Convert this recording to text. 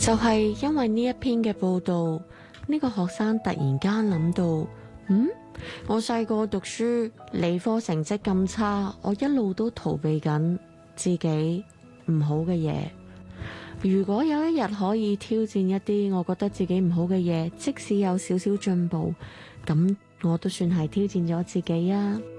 就係因為呢一篇嘅報道，呢個學生突然間諗到，我細個讀書理科成績咁差，我一路都逃避緊自己唔好嘅嘢。如果有一日可以挑戰一啲我覺得自己唔好嘅嘢，即使有少少進步，咁我都算係挑戰咗自己啊。